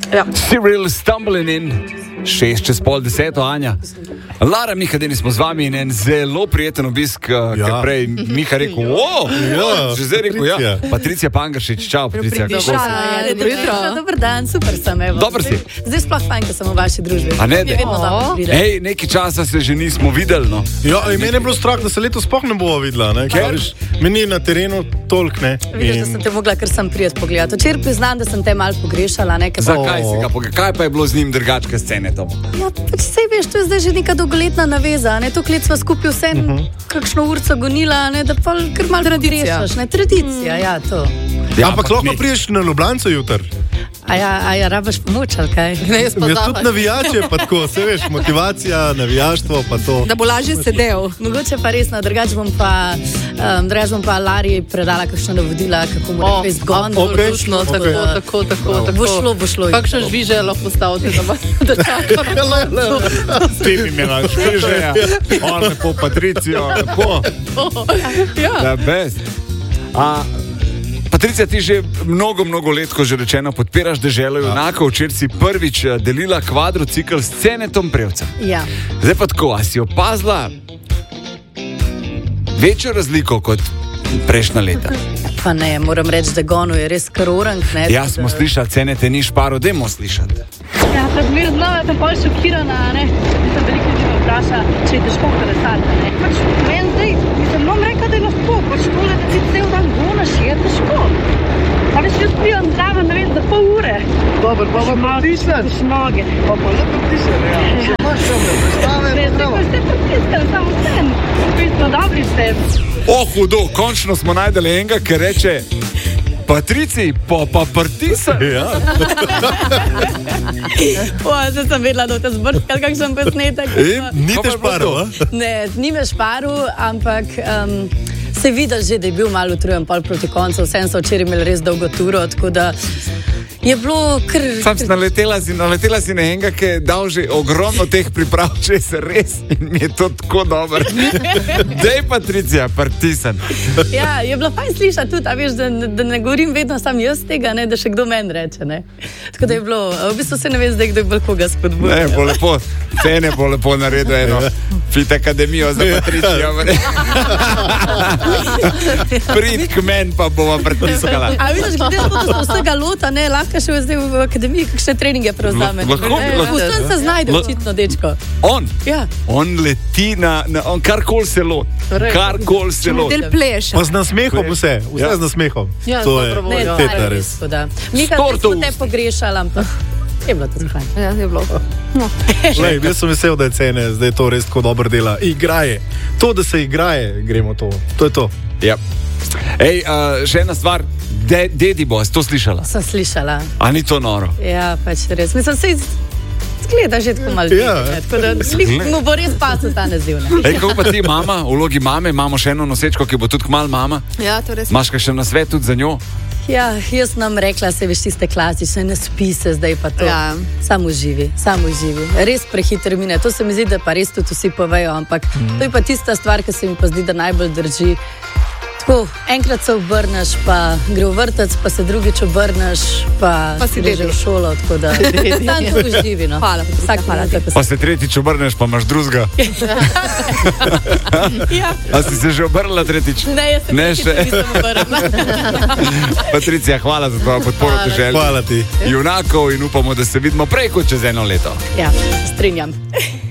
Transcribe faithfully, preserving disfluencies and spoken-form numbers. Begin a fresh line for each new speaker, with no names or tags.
Ja.
Cyril Stumbling In, šest čez pol deseto, Anja. Lara, Miha, danes smo z vami in en zelo prijeten obisk, ja. Ker prej Miha rekel, o,
ja,
že zdaj rekel, ja. Patricija Pangršič, čau, Patricija.
Dobro jutro. Dobar dan, super sem, evo.
Dobar si.
Zdaj sploh fajn, ko sem v vaši družbi.
A ne,
Je vedno dobro pride.
Hej, nekaj časa se že nismo videli, no.
Ja, in meni je bilo strah, da se letos sploh ne bova videla, ne? Ker meni na terenu toliko, ne?
Vidiš, da sem te mogla, ker sem prijet pogledati. Včeraj priznam, da sem te malo pogrešala, ne? Ker sem-
Zakaj si ga pogledal? Kaj pa je bilo z njim drugačke scene to?
Ja, pač sej veš, to je zdaj že neka dolgoletna naveza, ne? To let sva skupaj vse uh -huh. kakšno urco gonila, ne? Da pa kar malo pogrešaš, ne? Tradicija, mm. ja, to.
Ja,
Ampak lahko priješ na Ljubljanco jutr.
A ja, a ja, rabaš pomoč, ali kaj?
Ne, jaz pa
Ja,
zdaj.
tudi navijače, pa tako, se veš, motivacija, navijaštvo, pa to.
Da bo lažje sedel.
Mogoče pa resno, drugače bom pa, um, drugače bom pa Lari predala kakšno navodila, kako mora
O,
fejst gon.
okej,
Točno,
okej.
tako, tako, tako, tako.
Bo šlo, bo šlo.
Kakšno žviže lahko postavite, da, da čaka na
Ti bi imela švižeja, on lepo Patricijo, lepo.
Ja.
Da, bez. A, Patricija, ti že mnogo, mnogo let, ko že rečeno, podpiraš Deželo junakov. Včeraj si prvič eh, delila kvadrocikl s Cenetom Prevcem.
Ja.
Zdaj pa tako, a si opazila večjo razliko kot prejšnja leta?
Pa ne, moram reči, da gonu je res kar orang, ne?
Ja, smo slišali, Cenete ni šparo, dajmo slišati.
Ja, pa zmeraj znova sem pol šokirana, ne? Mislim, veliko ljudi me vpraša, če je težko kolesariti, ne? Pač meni zdaj, mislim, nam reka, da je lahko, pač tole, da ti cel dan gonaš, je težko. Pa veš, jaz pijam zraven, ne vem, za pol ure.
Dobro, pa pa pritisneš.
Pač noge.
Pa pa le pritisneš, ja. Če imaš tam predstave,
Ne,
pa
zdaj
treba.
pa ste pritiskali, samo sem. Vi smo dobri ste.
O, hudo, končno smo najdeli enega, ki reče, Patrici, pa pa prtisa.
Ja.
O, zdaj sem vedela, da te zbrskal kakšen posnetek.
In ni
Kako
te
je bilo
šparil,
to?
a?
Ne, ni me šparil, ampak um, se vidi že, da je bil malo utrujen pol proti koncu. Vsem so včeraj imeli res dolgo turo, tako da je bilo kar...
Sam si naletela, si naletela si na enega, ki je dal že ogromno teh priprav, če se res, in mi je to tako dobro. Dej, Patricija, prtisan.
Ja, je bilo fajn slišati tudi, a veš, da, da ne govorim vedno sam jaz tega, ne, da še kdo meni reče. Ne. Tako da je bilo, v bistvu se ne vem zdaj, kdo je bolj koga spodbudil.
Ne, bo lepo, Cene bo lepo naredil eno fit akademijo za Patricijo. Prid k meni, pa bova pritiskala.
A vidiš, glede na to, da smo vsega lota, ne, lahko še zdaj v akademiji kakšne treninge prevzame.
Lahko, lahko.
Vsem se znajde očitno, dečko.
On,
Ja.
on leti na, na on karkoli se loti. Karkoli se loti.
Del pleša.
Pa z nasmehom vse, vse
Ja.
z nasmehom.
Ja,
To je
dobro
Ne,
voljo.
teta
to je
res.
res, tako da. Mika,
S torto
zdaj smo te
ust.
pogrešali, ampak je bilo to fajn.
Ja, je bilo.
Lej, jaz sem vesel, da je Cene zdaj to res tako dobro dela. Igraje. To, da se igraje, gremo to. To je to.
Ja. Ej, uh, še ena stvar, De, dedi bo, si to slišala?
Sem slišala.
A ni to noro?
Ja, pač res. Mislim, se zgleda že tako malo.
Ja.
ne, Tako da slik mu bo res pasel ta naziv. ne.
Ej, kako pa ti, mama, v vlogi mame, imamo še eno nosečko, ki bo tudi kmal mama.
Ja, to res.
Imaš kakšen nasvet tudi za njo?
Ja, jaz nam rekla, se veš tiste klasične, ne spi se zdaj pa to.
Ja.
Samo živi, samo živi. Res prehiter mine. To se mi zdi, da pa res tudi vsi povejo, ampak mm. to je pa tista stvar, ki se mi pa zdi, da najbolj drži. Tako, enkrat se obrneš, pa gre v vrtec, pa se drugič obrneš, pa,
Pa si
gre že
dedi.
v šolo, tako da tam tako živi. No.
Hvala, Patricia,
Vsak
hvala
minuta, ko
Pa
se-
se tretjič obrneš, pa imaš drugega.
Ja.
A si se že obrnila tretjič?
Ne, jaz se
Ne,
tretjič
še.
nisem obrnila.
Patricija, hvala za tvojo podporo Deželi
Hvala ti.
junakov in upamo, da se vidimo prej kot čez eno leto.
Ja, strinjam.